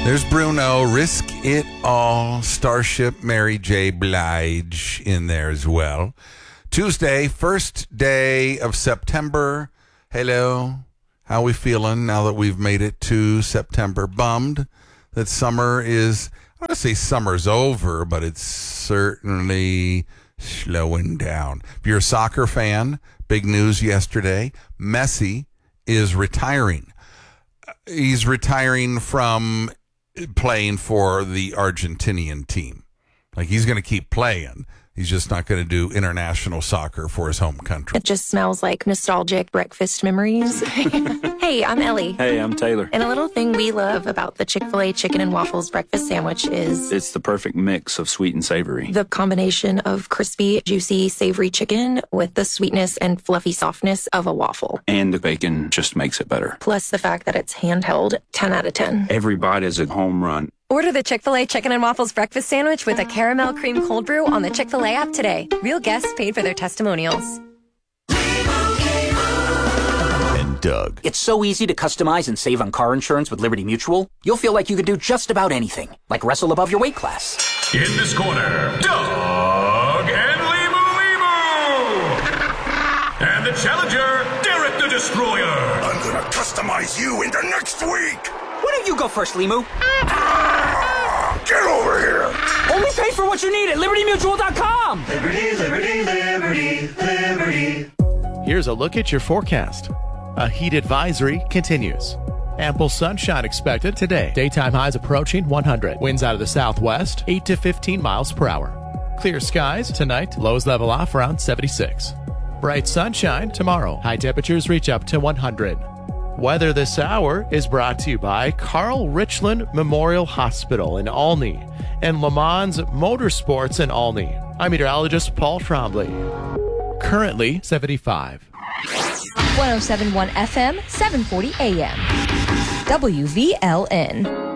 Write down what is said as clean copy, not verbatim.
There's Bruno, Risk It All, Starship, Mary J. Blige in there as well. Tuesday, first day of September. Hello, how we feeling now that we've made it to September? Bummed that summer is, I want to say summer's over, but it's certainly slowing down. If you're a soccer fan, big news yesterday, Messi is retiring. He's retiring from playing for the Argentinian team. Like, he's going to keep playing. He's just not going to do international soccer for his home country. It just smells like nostalgic breakfast memories. Hey, I'm Ellie. Hey, I'm Taylor. And a little thing we love about the Chick-fil-A chicken and waffles breakfast sandwich is It's the perfect mix of sweet and savory. the combination of crispy, juicy, savory chicken with the sweetness and fluffy softness of a waffle. And the bacon just makes it better. Plus the fact that it's handheld, 10 out of 10. Every bite is a home run. Order the Chick-fil-A Chicken and Waffles Breakfast Sandwich with a caramel cream cold brew on the Chick-fil-A app today. Real guests paid for their testimonials. And Doug. It's so easy to customize and save on car insurance with Liberty Mutual. You'll feel like you could do just about anything, like wrestle above your weight class. In this corner, Doug and Limu. And the challenger, Derek the Destroyer. I'm gonna customize you into next week. Why don't you go first, Limu? Get over here. Only pay for what you need at LibertyMutual.com. Liberty, liberty, liberty, liberty. Here's a look at your forecast. A heat advisory continues. Ample sunshine expected today. Daytime highs approaching 100. Winds out of the southwest, 8 to 15 miles per hour. Clear skies tonight. Lows level off around 76. Bright sunshine tomorrow. High temperatures reach up to 100. Weather this hour is brought to you by Carl Richland Memorial Hospital in Olney and Le Mans Motorsports in Olney. I'm meteorologist Paul Trombley. Currently 75. 107.1 FM, 740 AM. WVLN.